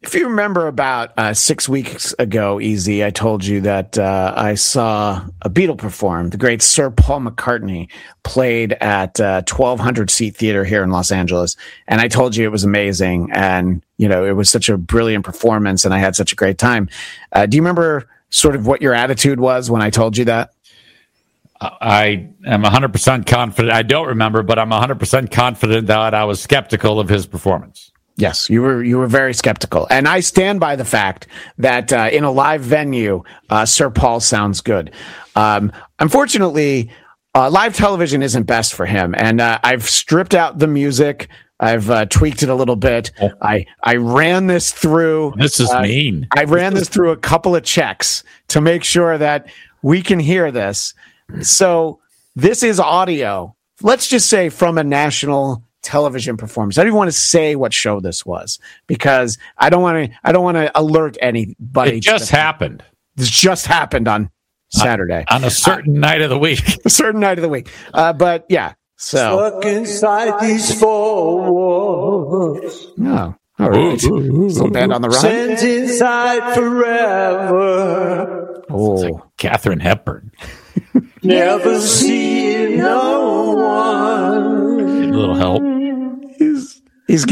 If you remember about 6 weeks ago, Easy, I told you that I saw a Beatle perform. The great Sir Paul McCartney played at 1,200-seat theater here in Los Angeles. And I told you it was amazing. And, it was such a brilliant performance and I had such a great time. Do you remember sort of what your attitude was when I told you that? I am 100% confident. I don't remember, but I'm 100% confident that I was skeptical of his performance. Yes, you were very skeptical. And I stand by the fact that in a live venue, Sir Paul sounds good. Unfortunately, live television isn't best for him. And I've stripped out the music. I've tweaked it a little bit. I ran this through. This is mean. I ran this through a couple of checks to make sure that we can hear this. So this is audio. Let's just say from a national television performance. I don't even want to say what show this was because I don't want to alert anybody. It just happened. This just happened on Saturday. On a certain night of the week. A certain night of the week. But yeah. So stuck inside these four walls. Oh, all right. Still Band on the Run. Sent inside forever. Oh, it's like Katharine Hepburn. Never see no one. Need a little help.